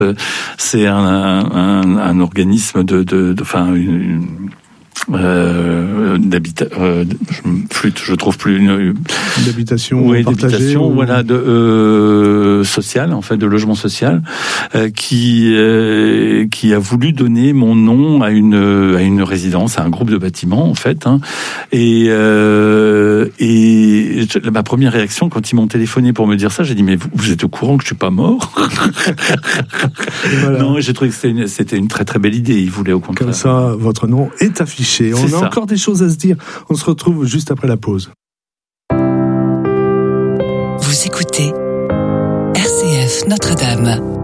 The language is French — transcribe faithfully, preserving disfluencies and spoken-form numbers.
C'est un, un, un organisme de, de, de enfin, une, euh, d'habitat, euh, je flûte, je trouve plus une d'habitation, oui, d'habitation, ou... voilà, de euh, social, en fait, de logement social, euh, qui euh, qui a voulu donner mon nom à une à une résidence, à un groupe de bâtiments, en fait, hein, et euh, et ma première réaction quand ils m'ont téléphoné pour me dire ça, j'ai dit mais vous, vous êtes au courant que je suis pas mort? Voilà. Non, j'ai trouvé que c'était une, c'était une très très belle idée. Ils voulaient au contraire. Comme ça, votre nom est affiché. On C'est a ça. encore des choses à se dire. On se retrouve juste après la pause. Vous écoutez R C F Notre-Dame.